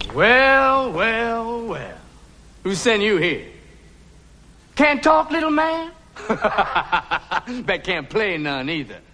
Well, well, well. Who sent you here? Can't talk, little man? Bet can't play none either.